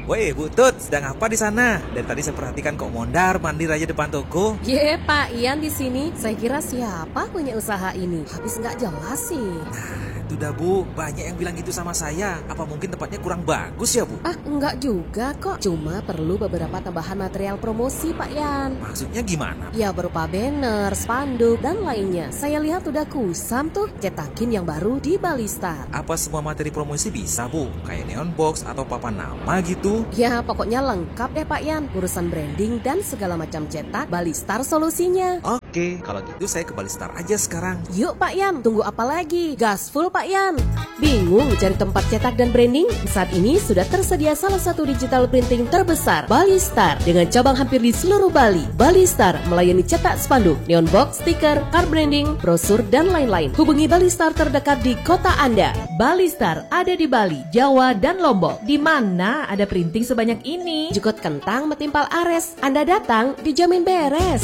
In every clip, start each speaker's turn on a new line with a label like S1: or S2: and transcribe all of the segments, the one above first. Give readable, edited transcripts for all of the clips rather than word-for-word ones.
S1: Woi, Bu Tut, sedang apa di sana? Dari tadi saya perhatikan kok mondar-mandir aja depan toko.
S2: Ye, Pak Ian di sini. Saya kira siapa punya usaha ini? Habis nggak jelas sih.
S1: Itu dah Bu, banyak yang bilang gitu sama saya. Apa mungkin tempatnya kurang bagus ya Bu?
S2: Enggak juga kok. Cuma perlu beberapa tambahan material promosi, Pak Ian.
S1: Maksudnya gimana?
S2: Ya berupa banner, spanduk, dan lainnya. Saya lihat udah kusam tuh cetakin yang baru di Balistar.
S1: Apa semua materi promosi bisa Bu? Kayak neon box atau papan nama gitu?
S2: Ya pokoknya lengkap deh Pak Ian. Urusan branding dan segala macam cetak, Balistar solusinya.
S1: Oke, kalau gitu saya ke Balistar aja sekarang.
S2: Yuk Pak Ian, tunggu apa lagi? Gaspol Pak Ian. Bingung cari tempat cetak dan branding? Saat ini sudah tersedia salah satu digital printing terbesar, Balistar, dengan cabang hampir di seluruh Bali. Balistar melayani cetak spanduk, neon box, stiker, card branding, brosur, dan lain-lain. Hubungi Balistar terdekat di kota Anda.
S3: Balistar ada di Bali, Jawa, dan Lombok. Di mana ada printing sebanyak ini?
S2: Jukut kentang metimpal ares. Anda datang dijamin beres.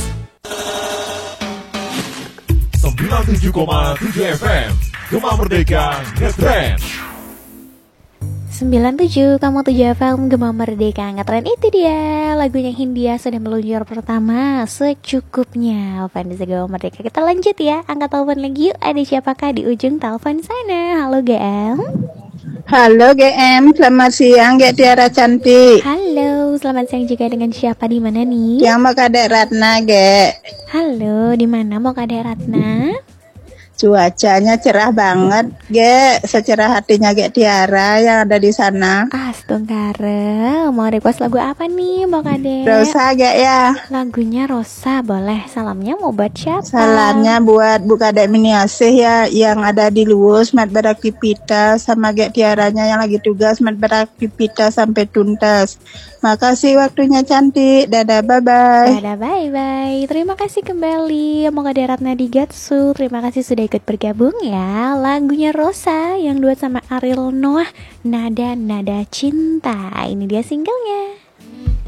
S4: 97,7 FM Gema Merdeka Ngetrend
S5: 97,7 FM Gema Merdeka Ngetrend. Itu dia lagunya Hindia sudah meluncur pertama secukupnya. Fans Gema Merdeka, kita lanjut ya. Angkat telepon lagi yuk. Ada siapakah di ujung telepon sana? Halo GM.
S6: Halo GM, selamat siang Gek Tiara cantik.
S5: Halo, selamat siang juga. Dengan siapa, di mana nih?
S6: Yang mau Kadek Ratna Gek.
S5: Halo, di mana mau Kadek Ratna?
S6: Cuacanya cerah banget Gek, secerah hatinya Gek Tiara yang ada di sana.
S5: Astungkare, mau request lagu apa nih mau Kadek?
S6: Rosa Gek ya.
S5: Lagunya Rosa, boleh. Salamnya mau buat siapa?
S6: Salamnya buat Bu Kadek Miniasih ya, yang ada di Luwus, mat beraktivitas, sama Gek Tiaranya yang lagi tugas mat beraktivitas sampai tuntas. Makasih waktunya cantik. Dadah, bye-bye.
S5: Dadah, bye-bye. Terima kasih kembali mau Kadek Ratna di Gatsu. Terima kasih sudah ikut bergabung ya. Lagunya Rosa yang duet sama Ariel Noah, Nada Nada Cinta. Ini dia singlenya.